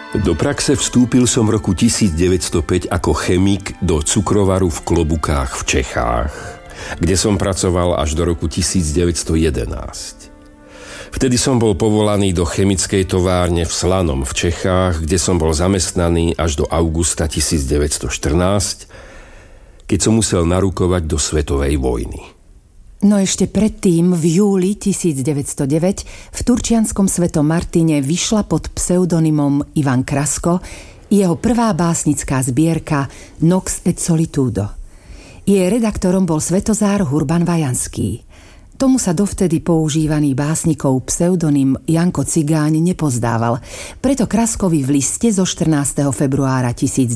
Do praxe vstúpil som v roku 1905 ako chemik do cukrovaru v Klobukách v Čechách, kde som pracoval až do roku 1911. Vtedy som bol povolaný do chemickej továrne v Slanom v Čechách, kde som bol zamestnaný až do augusta 1914, keď som musel narukovať do svetovej vojny. No ešte predtým, v júli 1909, v turčianskom Svetom Martine vyšla pod pseudonymom Ivan Krasko jeho prvá básnická zbierka Nox et Solitudo. Jej redaktorom bol Svetozár Hurban Vajanský. Tomu sa dovtedy používaný básnikov pseudonym Janko Cigáň nepozdával, preto Kraskovi v liste zo 14. februára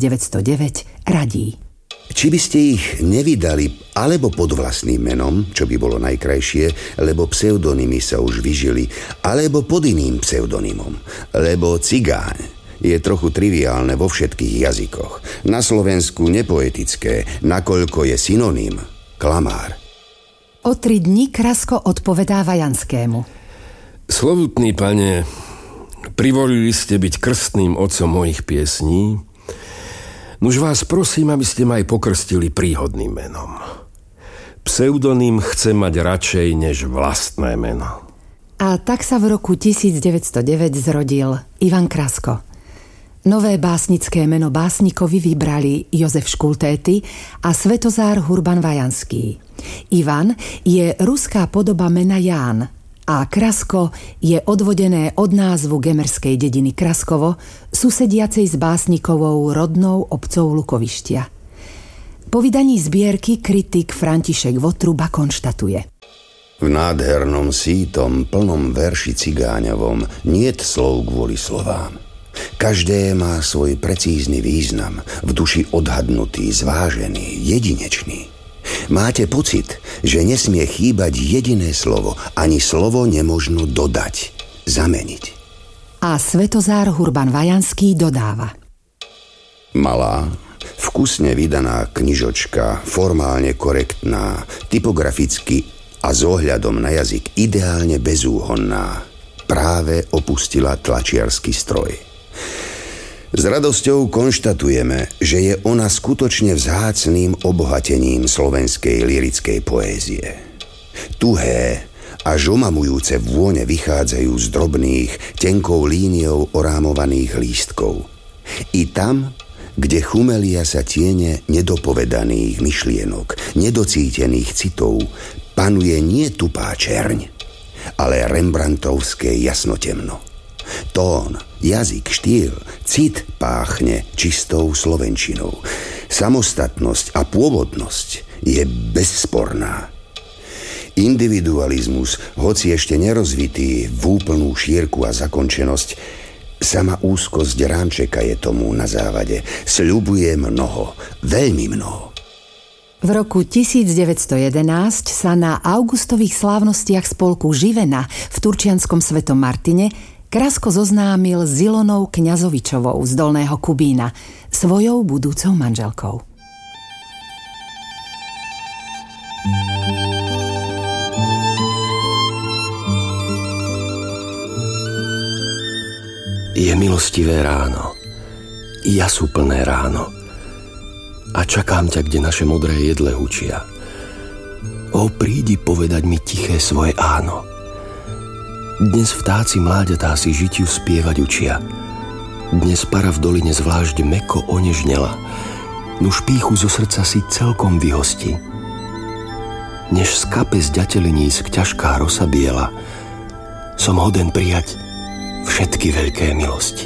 1909 radí: Či by ste ich nevydali alebo pod vlastným menom, čo by bolo najkrajšie, lebo pseudonymy sa už vyžili, alebo pod iným pseudonymom, lebo Cigáň je trochu triviálne vo všetkých jazykoch. Na Slovensku nepoetické, nakoľko je synonym klamár. O 3 dni Krasko odpovedá Vajanskému: Slovutný pane, privolili ste byť krstným otcom mojich piesní. Nuž vás prosím, aby ste ma aj pokrstili príhodným menom. Pseudonym chcem mať radšej než vlastné meno. A tak sa v roku 1909 zrodil Ivan Krasko. Nové básnické meno básnikovi vybrali Jozef Škultéty a Svetozár Hurban Vajanský. Ivan je ruská podoba mena Ján a Krasko je odvodené od názvu gemerskej dediny Kraskovo, susediacej s básnikovou rodnou obcou Lukovištia. Po vydaní zbierky kritik František Votruba konštatuje: V nádhernom sítom, plnom verši cigáňovom niet slov kvôli slovám. Každé má svoj precízny význam, v duši odhadnutý, zvážený, jedinečný. Máte pocit, že nesmie chýbať jediné slovo, ani slovo nemožno dodať, zameniť. A Svetozár Hurban Vajanský dodáva: Malá, vkusne vydaná knižočka, formálne korektná, typograficky a s ohľadom na jazyk ideálne bezúhonná, práve opustila tlačiarsky stroj. S radosťou konštatujeme, že je ona skutočne vzácnym obohatením slovenskej lyrickej poézie. Tuhé a žomamujúce vône vychádzajú z drobných, tenkou líniou orámovaných lístkov. I tam, kde chumelia sa tiene nedopovedaných myšlienok, nedocítených citov, panuje nie tupá čerň, ale rembrandtovské jasnotemno. Tón, jazyk, štýl, cit páchne čistou slovenčinou. Samostatnosť a pôvodnosť je bezsporná. Individualizmus, hoci ešte nerozvitý v úplnú šírku a zakončenosť, sama úzkosť Ránčeka je tomu na závade. Sľubuje mnoho, veľmi mnoho. V roku 1911 sa na augustových slávnostiach spolku Živena v turčianskom Svetom Martine Krasko zoznámil s Ilonou Kňazovičovou z Dolného Kubína, svojou budúcou manželkou. Je milostivé ráno, jasúplné ráno a čakám ťa, kde naše modré jedle hučia. O, prídi povedať mi tiché svoje áno. Dnes vtáci mláďatá si žitiu spievať učia. Dnes para v doline zvlášť mäkko onežnela, nuž pýchu zo srdca si celkom vyhosti. Než skape z ďatelenísk ťažká rosa biela, som hoden prijať všetky veľké milosti.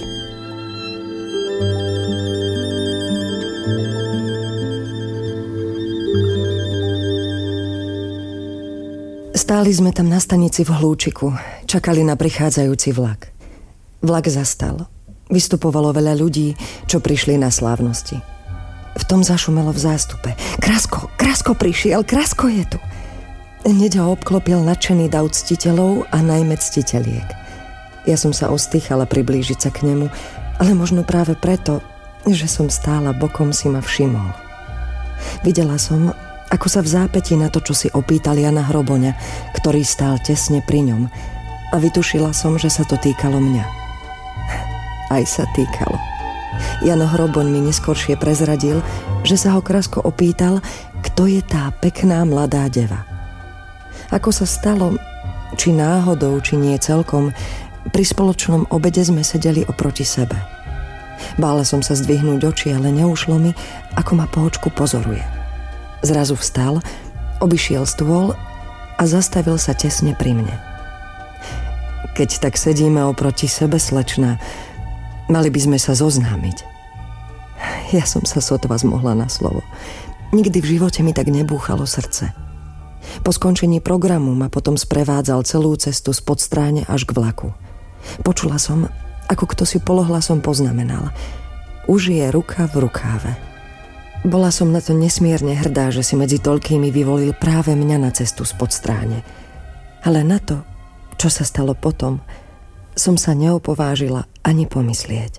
Stáli sme tam na stanici v Hlúčiku, čakali na prichádzajúci vlak. Vlak zastal. Vystupovalo veľa ľudí, čo prišli na slávnosti. V tom zašumelo v zástupe. Krasko prišiel, Krasko je tu. Hneď ho obklopil nadšený dav ctiteľov a najmä ctiteliek. Ja som sa ostýchala priblížiť sa k nemu, ale možno práve preto, že som stála bokom, si ma všimol. Videla som, ako sa v zápäti na to, čo si opýtal Jana Hroboňa, ktorý stál tesne pri ňom, a vytušila som, že sa to týkalo mňa. aj sa týkalo. Jano Hroboň mi neskoršie prezradil, že sa ho Krasko opýtal, kto je tá pekná mladá deva. Ako sa stalo, či náhodou, či nie celkom, pri spoločnom obede sme sedeli oproti sebe. Bála som sa zdvihnúť oči, ale neušlo mi, ako ma po očku pozoruje. Zrazu vstal, obišiel stôl a zastavil sa tesne pri mne. Keď tak sedíme oproti sebe, slečna, mali by sme sa zoznámiť. Ja som sa sotva zmohla na slovo. Nikdy v živote mi tak nebúchalo srdce. Po skončení programu ma potom sprevádzal celú cestu z Podstráne až k vlaku. Počula som, ako kto si polohlasom poznamenal: už je ruka v rukáve. Bola som na to nesmierne hrdá, že si medzi toľkými vyvolil práve mňa na cestu z Podstráne. Ale na to, čo sa stalo potom, som sa neopovážila ani pomyslieť.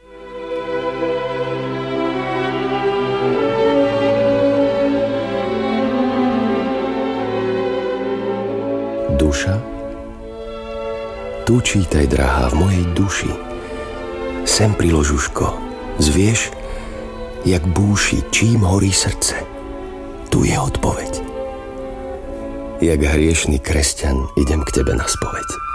Duša? Tu čítaj, drahá, v mojej duši. Sem priložuško, zvieš, jak búši, čím horí srdce. Tu je odpoveď. Jak hriešný kresťan idem k tebe na spoveď.